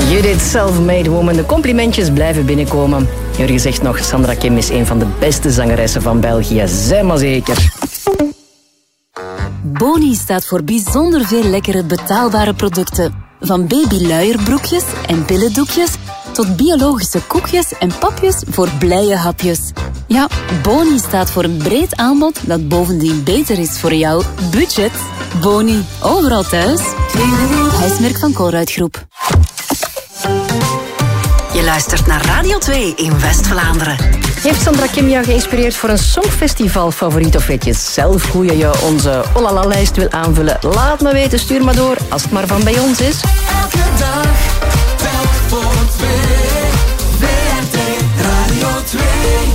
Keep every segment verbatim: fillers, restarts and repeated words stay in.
Judith, self-made woman. De complimentjes blijven binnenkomen. Jurgen zegt nog, Sandra Kim is een van de beste zangeressen van België. Zeg maar zeker. Boni staat voor bijzonder veel lekkere betaalbare producten. Van babyluierbroekjes en billendoekjes tot biologische koekjes en papjes voor blije hapjes. Ja, Boni staat voor een breed aanbod dat bovendien beter is voor jouw budget. Boni, overal thuis. Huismerk van Colruyt Groep. Je luistert naar Radio twee in West-Vlaanderen. Heeft Sandra Kim jou geïnspireerd voor een songfestival-favoriet? Of weet je zelf hoe je je onze Olala-lijst wil aanvullen? Laat me weten, stuur maar door, als het maar van bij ons is. Elke dag, telk voor twee. V R T Radio twee.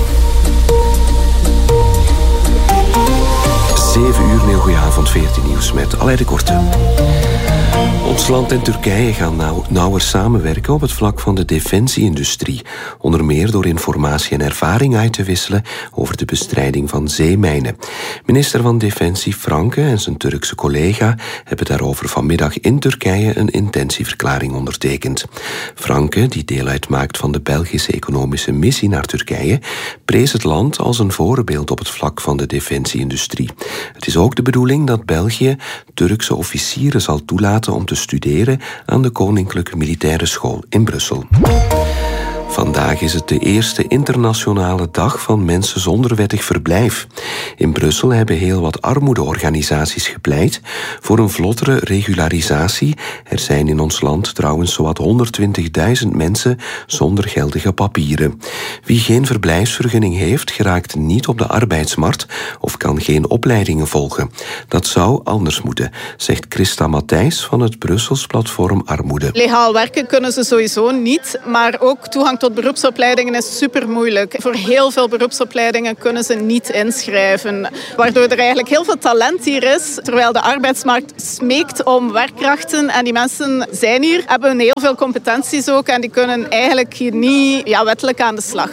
zeven uur, heel goeie avond, veertien nieuws met Aleid de Korte. Ons land en Turkije gaan nauw, nauwer samenwerken op het vlak van de defensieindustrie. Onder meer door informatie en ervaring uit te wisselen over de bestrijding van zeemijnen. Minister van Defensie Franke en zijn Turkse collega hebben daarover vanmiddag in Turkije een intentieverklaring ondertekend. Franke, die deel uitmaakt van de Belgische economische missie naar Turkije, prees het land als een voorbeeld op het vlak van de defensieindustrie. Het is ook de bedoeling dat België Turkse officieren zal toelaten om te studeren aan de Koninklijke Militaire School in Brussel. Vandaag is het de eerste internationale dag van mensen zonder wettig verblijf. In Brussel hebben heel wat armoedeorganisaties gepleit voor een vlottere regularisatie. Er zijn in ons land trouwens zowat honderdtwintigduizend mensen zonder geldige papieren. Wie geen verblijfsvergunning heeft, geraakt niet op de arbeidsmarkt of kan geen opleidingen volgen. Dat zou anders moeten, zegt Christa Matthijs van het Brussels platform Armoede. Legaal werken kunnen ze sowieso niet, maar ook toegang tot beroepsopleidingen is super moeilijk. Voor heel veel beroepsopleidingen kunnen ze niet inschrijven, waardoor er eigenlijk heel veel talent hier is, terwijl de arbeidsmarkt smeekt om werkkrachten en die mensen zijn hier, hebben heel veel competenties ook en die kunnen eigenlijk hier niet ja, wettelijk aan de slag.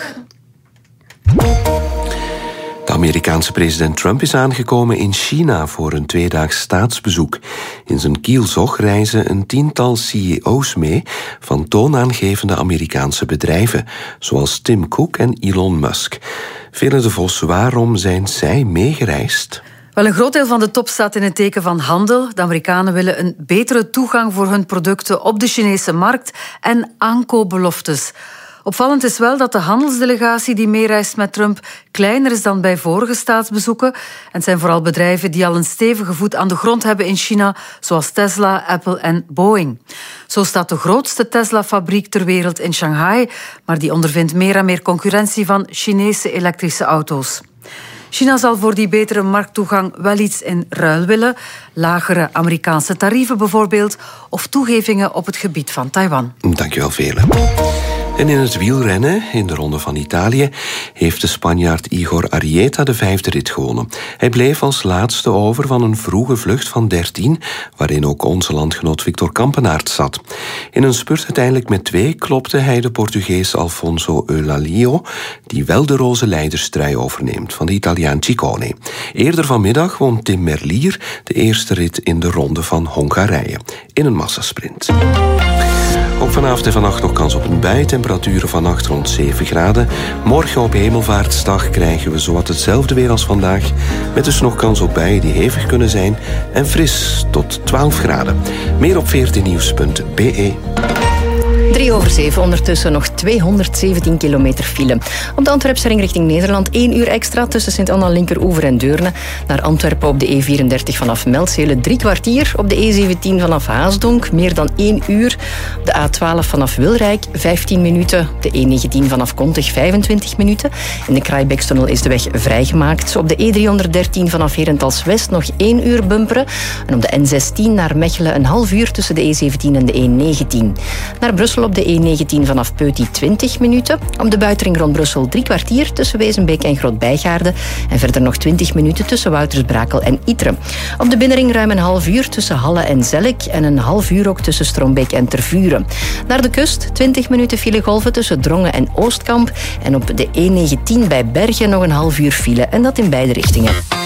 De Amerikaanse president Trump is aangekomen in China voor een tweedaags staatsbezoek. In zijn kielzog reizen een tiental C E O's mee van toonaangevende Amerikaanse bedrijven, zoals Tim Cook en Elon Musk. Vele de Vos, waarom zijn zij meegereisd? Wel, een groot deel van de top staat in het teken van handel. De Amerikanen willen een betere toegang voor hun producten op de Chinese markt en aankoopbeloftes. Opvallend is wel dat de handelsdelegatie die meereist met Trump kleiner is dan bij vorige staatsbezoeken. En het zijn vooral bedrijven die al een stevige voet aan de grond hebben in China, zoals Tesla, Apple en Boeing. Zo staat de grootste Tesla-fabriek ter wereld in Shanghai, maar die ondervindt meer en meer concurrentie van Chinese elektrische auto's. China zal voor die betere markttoegang wel iets in ruil willen. Lagere Amerikaanse tarieven bijvoorbeeld, of toegevingen op het gebied van Taiwan. Dankjewel, Vele. En in het wielrennen, in de Ronde van Italië, heeft de Spanjaard Igor Arrieta de vijfde rit gewonnen. Hij bleef als laatste over van een vroege vlucht van dertien, waarin ook onze landgenoot Victor Kampenaerts zat. In een spurt uiteindelijk met twee klopte hij de Portugees Alfonso Eulalio, die wel de roze leiderstrui overneemt van de Italiaan Ciccone. Eerder vanmiddag won Tim Merlier de eerste rit in de Ronde van Hongarije, in een massasprint. Ook vanavond en vannacht nog kans op een bui. Temperaturen vannacht rond zeven graden. Morgen op Hemelvaartsdag krijgen we zowat hetzelfde weer als vandaag. Met dus nog kans op buien die hevig kunnen zijn. En fris tot twaalf graden. Meer op veertien nieuws punt b e. drie over zeven, ondertussen nog tweehonderdzeventien kilometer file. Op de Antwerpse ring richting Nederland één uur extra tussen Sint-Anna, Linkeroever en Deurne. Naar Antwerpen op de E vierendertig vanaf Melzele drie kwartier. Op de E zeventien vanaf Haasdonk meer dan één uur. De A twaalf vanaf Wilrijk vijftien minuten. De E negentien vanaf Kontig vijfentwintig minuten. In de Kraaibeekstunnel is de weg vrijgemaakt. Op de E driehonderddertien vanaf Herentals West nog één uur bumperen. En op de N zestien naar Mechelen een half uur tussen de E zeventien en de E negentien. Naar Brussel op de E negentien vanaf Peuty twintig minuten. Op de buitenring rond Brussel drie kwartier tussen Wezenbeek en Grootbijgaarde. En verder nog twintig minuten tussen Woutersbrakel en Ytre. Op de binnenring ruim een half uur tussen Halle en Zellik. En een half uur ook tussen Strombeek en Tervuren. Naar de kust twintig minuten filegolven tussen Drongen en Oostkamp. En op de E negentien bij Bergen nog een half uur file. En dat in beide richtingen.